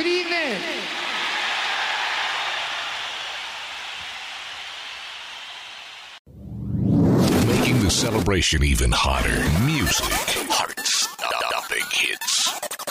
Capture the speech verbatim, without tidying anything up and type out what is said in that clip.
Good evening. Making the celebration even hotter. Music, hearts,